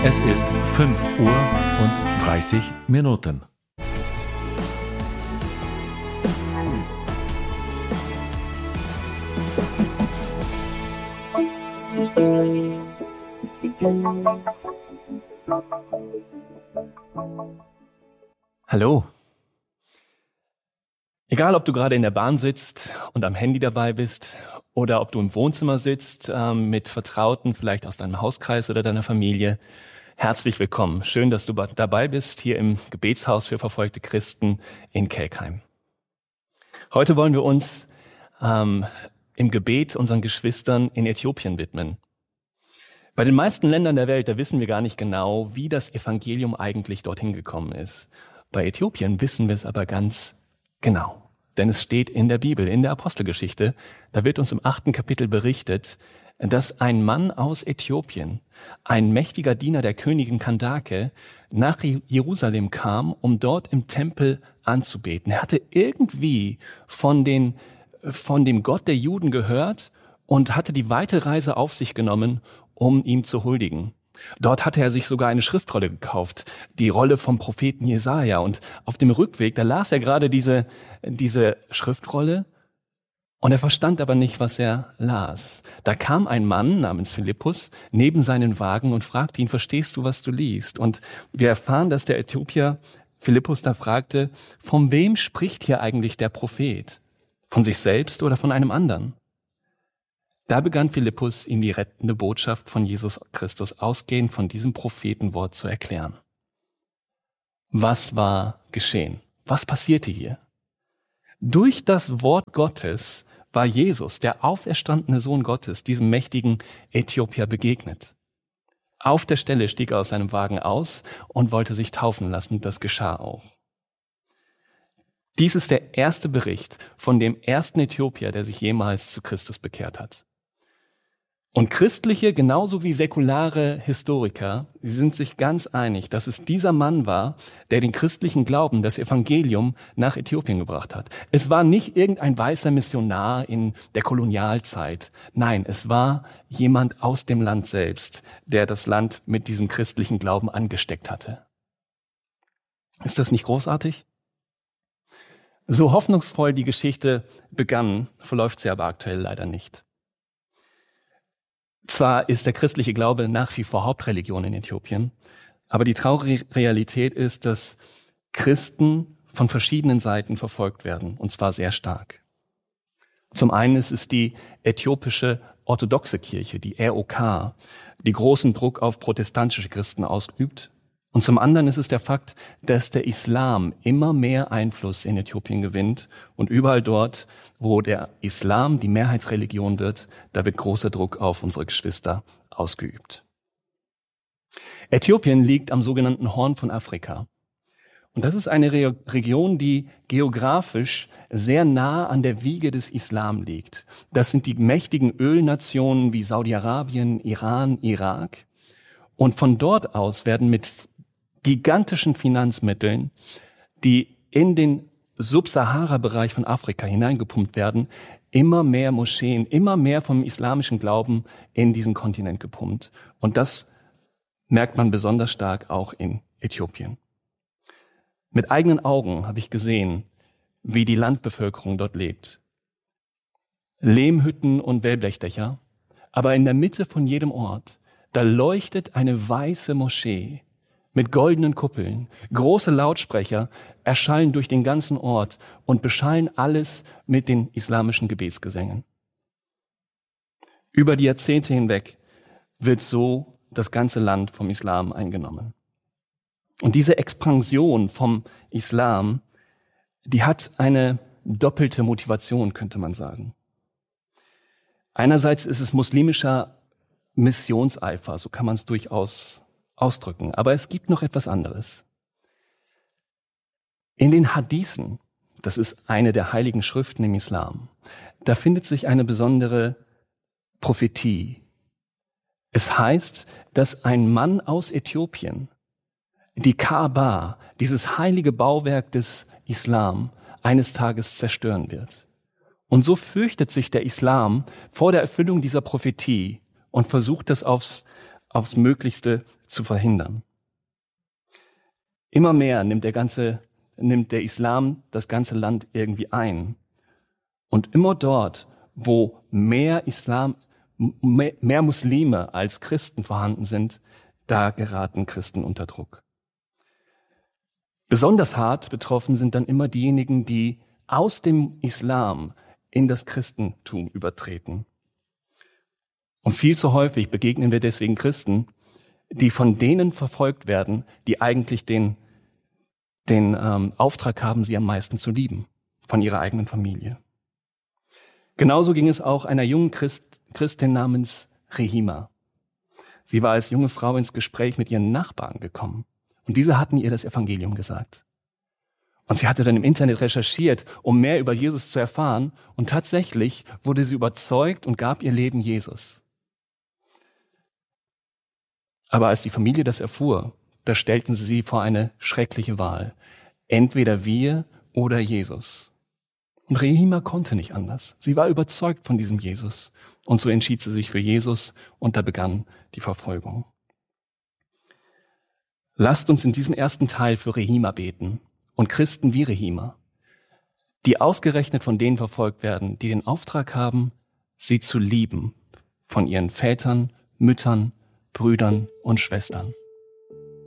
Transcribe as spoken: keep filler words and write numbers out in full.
Es ist fünf Uhr und dreißig Minuten. Hallo. Egal, ob du gerade in der Bahn sitzt und am Handy dabei bist oder ob du im Wohnzimmer sitzt ähm, mit Vertrauten, vielleicht aus deinem Hauskreis oder deiner Familie, herzlich willkommen. Schön, dass du dabei bist hier im Gebetshaus für verfolgte Christen in Kelkheim. Heute wollen wir uns ähm, im Gebet unseren Geschwistern in Äthiopien widmen. Bei den meisten Ländern der Welt, da wissen wir gar nicht genau, wie das Evangelium eigentlich dorthin gekommen ist. Bei Äthiopien wissen wir es aber ganz genau. Denn es steht in der Bibel, in der Apostelgeschichte, da wird uns im achten Kapitel berichtet, dass ein Mann aus Äthiopien, ein mächtiger Diener der Königin Kandake, nach Jerusalem kam, um dort im Tempel anzubeten. Er hatte irgendwie von den, von dem Gott der Juden gehört und hatte die weite Reise auf sich genommen, um ihm zu huldigen. Dort hatte er sich sogar eine Schriftrolle gekauft, die Rolle vom Propheten Jesaja. Und auf dem Rückweg, da las er gerade diese, diese Schriftrolle und er verstand aber nicht, was er las. Da kam ein Mann namens Philippus neben seinen Wagen und fragte ihn, verstehst du, was du liest? Und wir erfahren, dass der Äthiopier Philippus da fragte, von wem spricht hier eigentlich der Prophet? Von sich selbst oder von einem anderen? Da begann Philippus, ihm die rettende Botschaft von Jesus Christus ausgehend von diesem Prophetenwort zu erklären. Was war geschehen? Was passierte hier? Durch das Wort Gottes war Jesus, der auferstandene Sohn Gottes, diesem mächtigen Äthiopier begegnet. Auf der Stelle stieg er aus seinem Wagen aus und wollte sich taufen lassen. Das geschah auch. Dies ist der erste Bericht von dem ersten Äthiopier, der sich jemals zu Christus bekehrt hat. Und christliche, genauso wie säkulare Historiker, sie sind sich ganz einig, dass es dieser Mann war, der den christlichen Glauben, das Evangelium nach Äthiopien gebracht hat. Es war nicht irgendein weißer Missionar in der Kolonialzeit. Nein, es war jemand aus dem Land selbst, der das Land mit diesem christlichen Glauben angesteckt hatte. Ist das nicht großartig? So hoffnungsvoll die Geschichte begann, verläuft sie aber aktuell leider nicht. Zwar ist der christliche Glaube nach wie vor Hauptreligion in Äthiopien, aber die traurige Realität ist, dass Christen von verschiedenen Seiten verfolgt werden, und zwar sehr stark. Zum einen ist es die äthiopische orthodoxe Kirche, die R O K, die großen Druck auf protestantische Christen ausübt. Und zum anderen ist es der Fakt, dass der Islam immer mehr Einfluss in Äthiopien gewinnt und überall dort, wo der Islam die Mehrheitsreligion wird, da wird großer Druck auf unsere Geschwister ausgeübt. Äthiopien liegt am sogenannten Horn von Afrika. Und das ist eine Re- Region, die geografisch sehr nah an der Wiege des Islam liegt. Das sind die mächtigen Ölnationen wie Saudi-Arabien, Iran, Irak. Und von dort aus werden mit gigantischen Finanzmitteln, die in den Subsahara-Bereich von Afrika hineingepumpt werden, immer mehr Moscheen, immer mehr vom islamischen Glauben in diesen Kontinent gepumpt. Und das merkt man besonders stark auch in Äthiopien. Mit eigenen Augen habe ich gesehen, wie die Landbevölkerung dort lebt. Lehmhütten und Wellblechdächer, aber in der Mitte von jedem Ort, da leuchtet eine weiße Moschee mit goldenen Kuppeln. Große Lautsprecher erschallen durch den ganzen Ort und beschallen alles mit den islamischen Gebetsgesängen. Über die Jahrzehnte hinweg wird so das ganze Land vom Islam eingenommen. Und diese Expansion vom Islam, die hat eine doppelte Motivation, könnte man sagen. Einerseits ist es muslimischer Missionseifer, so kann man es durchaus ausdrücken. Aber es gibt noch etwas anderes. In den Hadithen, das ist eine der heiligen Schriften im Islam, da findet sich eine besondere Prophetie. Es heißt, dass ein Mann aus Äthiopien die Kaaba, dieses heilige Bauwerk des Islam, eines Tages zerstören wird. Und so fürchtet sich der Islam vor der Erfüllung dieser Prophetie und versucht das aufs aufs Möglichste zu verhindern. Immer mehr nimmt der ganze, nimmt der Islam das ganze Land irgendwie ein. Und immer dort, wo mehr Islam, mehr, mehr Muslime als Christen vorhanden sind, da geraten Christen unter Druck. Besonders hart betroffen sind dann immer diejenigen, die aus dem Islam in das Christentum übertreten. Und viel zu häufig begegnen wir deswegen Christen, die von denen verfolgt werden, die eigentlich den, den ähm, Auftrag haben, sie am meisten zu lieben, von ihrer eigenen Familie. Genauso ging es auch einer jungen Christ, Christin namens Rehima. Sie war als junge Frau ins Gespräch mit ihren Nachbarn gekommen. Und diese hatten ihr das Evangelium gesagt. Und sie hatte dann im Internet recherchiert, um mehr über Jesus zu erfahren. Und tatsächlich wurde sie überzeugt und gab ihr Leben Jesus. Aber als die Familie das erfuhr, da stellten sie sie vor eine schreckliche Wahl. Entweder wir oder Jesus. Und Rehima konnte nicht anders. Sie war überzeugt von diesem Jesus. Und so entschied sie sich für Jesus und da begann die Verfolgung. Lasst uns in diesem ersten Teil für Rehima beten und Christen wie Rehima, die ausgerechnet von denen verfolgt werden, die den Auftrag haben, sie zu lieben, von ihren Vätern, Müttern, Brüdern und Schwestern.